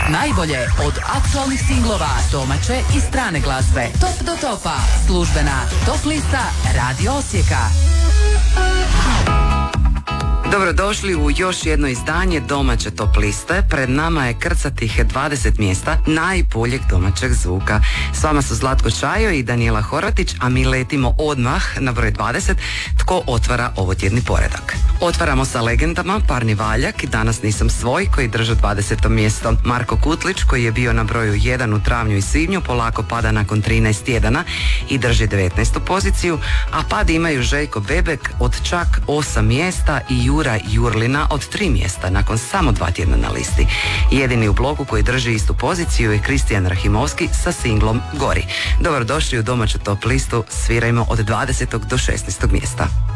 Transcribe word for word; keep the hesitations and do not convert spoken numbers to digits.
Najbolje od aktualnih singlova, domaće i strane glazbe. Top do topa. Službena top lista Radio Osijeka. Dobrodošli u još jedno izdanje domaće top liste. Pred nama je krcatih dvadeset mjesta najboljeg domaćeg zvuka. S vama su Zlatko Čajo i Danijela Horvatić, a mi letimo odmah na broj dvadeset. Tko otvara ovotjedni poredak? Otvaramo sa legendama Parni Valjak i Danas nisam svoj, koji drže dvadeseto mjesto. Marko Kutlić, koji je bio na broju jedan u travnju i svibnju, polako pada nakon trinaest tjedana i drži devetnaestu poziciju, a pad imaju Željko Bebek od čak osam mjesta i Jura Jurlina od tri mjesta nakon samo dva tjedna na listi. Jedini u bloku koji drži istu poziciju je Kristijan Rahimovski sa singlom Gori. Dobrodošli u domaću top listu, svirajmo od dvadesetog do šesnaestog mjesta.